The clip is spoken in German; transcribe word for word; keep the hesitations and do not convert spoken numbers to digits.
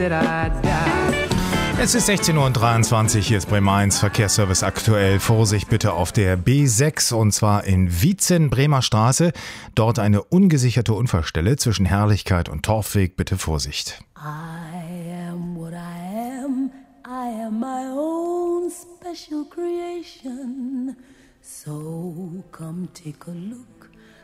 Es ist sechzehn Uhr dreiundzwanzig, hier ist Bremen eins, Verkehrsservice aktuell. Vorsicht bitte auf der B sechs und zwar in Wietzen, Bremer Straße. Dort eine ungesicherte Unfallstelle zwischen Herrlichkeit und Torfweg. Bitte Vorsicht. I am what I am. I am my own special creation. So come take a look